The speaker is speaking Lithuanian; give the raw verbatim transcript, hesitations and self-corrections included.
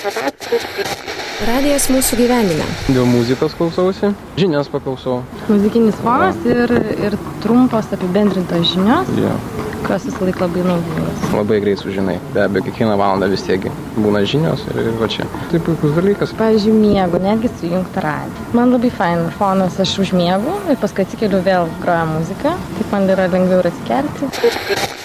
Radijas mūsų gyvenime. Dėl muzikos klausausi, žinias paklausau. Muzikinis fonas ir, ir trumpas apibendrintos žinios, Ja. kurios visą laiką labai naudingos. Labai greit sužinai. Be abejo, kiekvieną valandą vis tiek būna žinios ir, ir va čia. Tai puikus dalykas. Pavyzdžiui, miegu, netgi sujungta radiją. Man labai fain fonas, aš užmiegu ir paskui atsikeliu vėl groja muzika. Taip man yra lengviau ir atsikelti.